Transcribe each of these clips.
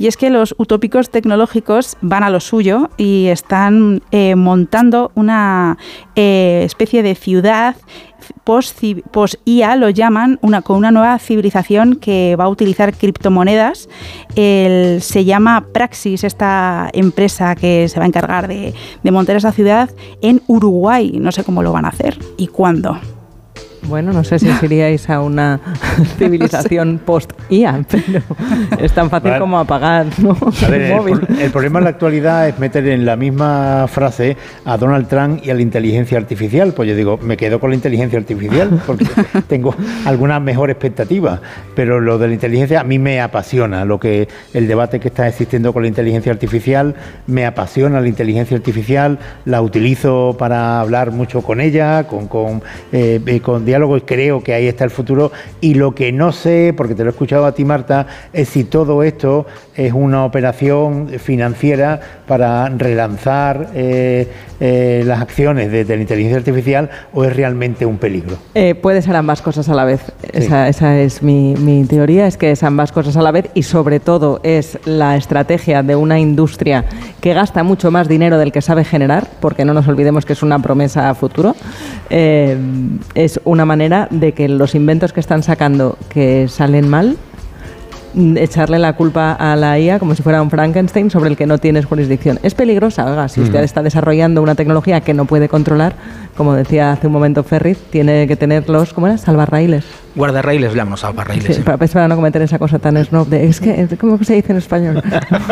y es que los utópicos tecnológicos van a lo suyo y están montando una especie de ciudad post-IA, lo llaman, con una nueva civilización que va a utilizar criptomonedas. Se llama Praxis, esta empresa que se va a encargar de montar esa ciudad en Uruguay. No sé cómo lo van a hacer y cuándo. Bueno, no sé si os iríais a una civilización post-IA, pero es tan fácil como apagar, ¿no? A ver, el problema en la actualidad es meter en la misma frase a Donald Trump y a la inteligencia artificial. Pues yo digo, me quedo con la inteligencia artificial porque tengo alguna mejor expectativa, pero lo de la inteligencia a mí me apasiona. El debate que está existiendo con la inteligencia artificial me apasiona. La inteligencia artificial la utilizo para hablar mucho con ella, con diálogo, y creo que ahí está el futuro. Y lo que no sé, porque te lo he escuchado a ti, Marta, es si todo esto es una operación financiera para relanzar las acciones de la inteligencia artificial, o es realmente un peligro. Puede ser ambas cosas a la vez. Sí. Esa es mi teoría, es que es ambas cosas a la vez, y sobre todo es la estrategia de una industria que gasta mucho más dinero del que sabe generar, porque no nos olvidemos que es una promesa a futuro. Es una manera de que los inventos que están sacando que salen mal, echarle la culpa a la IA como si fuera un Frankenstein sobre el que no tienes jurisdicción. Es peligrosa, oiga, si usted está desarrollando una tecnología que no puede controlar, como decía hace un momento Ferriz, tiene que tener los, ¿cómo era? Salvarraíles. Guardarraíles, hablamos, salvarraíles. Sí, para no cometer esa cosa tan snob de, es que, ¿cómo se dice en español?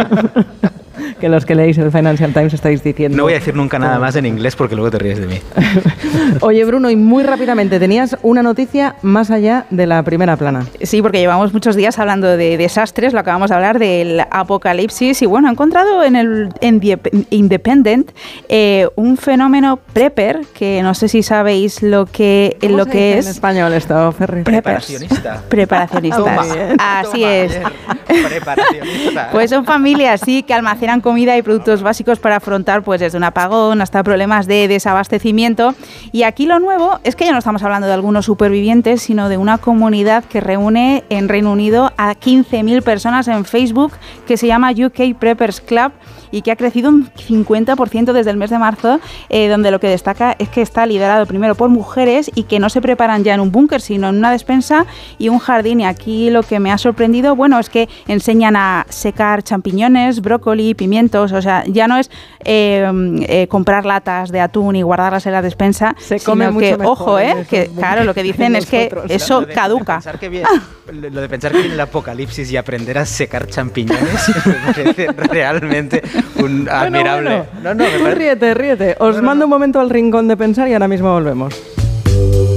Que los que leéis el Financial Times estáis diciendo... No voy a decir nunca nada más en inglés porque luego te ríes de mí. Oye, Bruno, y muy rápidamente, tenías una noticia más allá de la primera plana. Sí, porque llevamos muchos días hablando de desastres, lo acabamos de hablar del apocalipsis, y bueno, he encontrado en The Independent un fenómeno prepper, que no sé si sabéis lo que es. En español esto, Ferri? Preparacionista. Preparacionistas. Así es. Preparacionista. Pues son familias, sí, que almacenan comida y productos básicos para afrontar, pues desde un apagón hasta problemas de desabastecimiento. Y aquí lo nuevo es que ya no estamos hablando de algunos supervivientes, sino de una comunidad que reúne en Reino Unido a 15.000 personas en Facebook, que se llama UK Preppers Club, y que ha crecido un 50% desde el mes de marzo, donde lo que destaca es que está liderado primero por mujeres y que no se preparan ya en un búnker, sino en una despensa y un jardín. Y aquí lo que me ha sorprendido, bueno, es que enseñan a secar champiñones, brócoli, pimientos, o sea, ya no es comprar latas de atún y guardarlas en la despensa, se come sino mucho que, mejor, ojo, que claro, lo que dicen es que eso caduca. Lo de pensar que viene el apocalipsis y aprender a secar champiñones me parece realmente un admirable... Bueno. No, ríete. Os mando un momento al rincón de pensar y ahora mismo volvemos.